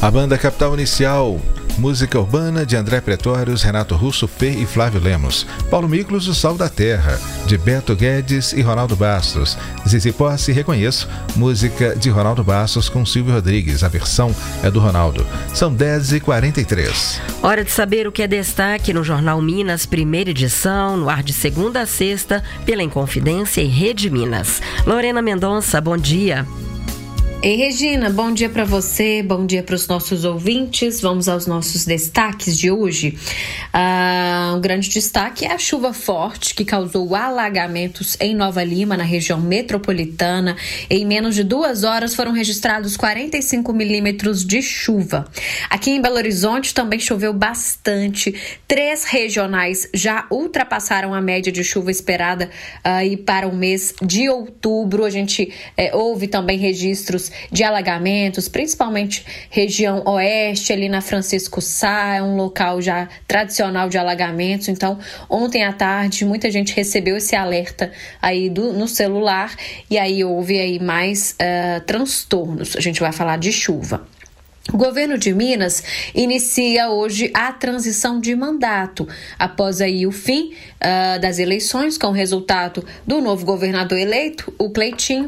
A banda Capital Inicial, música urbana de André Pretórios, Renato Russo P e Flávio Lemos. Paulo Miklos, O Sol da Terra, de Beto Guedes e Ronaldo Bastos. Zizi Posse, Reconheço, música de Ronaldo Bastos com Silvio Rodrigues. A versão é do Ronaldo. São 10h43. Hora de saber o que é destaque no Jornal Minas, primeira edição, no ar de segunda a sexta, pela Inconfidência e Rede Minas. Lorena Mendonça, bom dia. Ei, Regina, bom dia para você, bom dia para os nossos ouvintes. Vamos aos nossos destaques de hoje. Um grande destaque é a chuva forte que causou alagamentos em Nova Lima, na região metropolitana. Em menos de 2 horas foram registrados 45 milímetros de chuva. Aqui em Belo Horizonte também choveu bastante. 3 regionais já ultrapassaram a média de chuva esperada aí para o mês de outubro. A gente houve também registros de alagamentos, principalmente região oeste, ali na Francisco Sá, é um local já tradicional de alagamentos. Então, ontem à tarde, muita gente recebeu esse alerta aí no celular e aí houve aí mais transtornos. A gente vai falar de chuva. O governo de Minas inicia hoje a transição de mandato, após aí o fim das eleições, com o resultado do novo governador eleito, o Cleitinho,